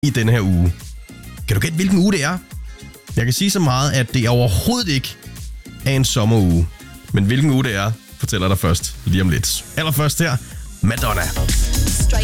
i denne her uge. Kan du gætte, hvilken uge det er? Jeg kan sige så meget, at det overhovedet ikke er en sommeruge. Men hvilken uge det er, fortæller jeg dig først lige om lidt. Allerførst her, Madonna.